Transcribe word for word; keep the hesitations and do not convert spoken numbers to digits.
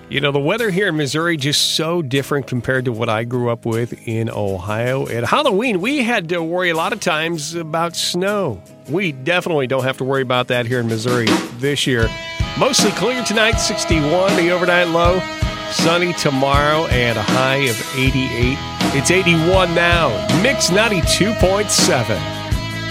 You know, the weather here in Missouri just so different compared to what I grew up with in Ohio. At Halloween, we had to worry a lot of times about snow. We definitely don't have to worry about that here in Missouri this year. Mostly clear tonight, sixty-one, the overnight low. Sunny tomorrow and a high of eighty-eight. It's eighty-one now. Mix ninety-two point seven.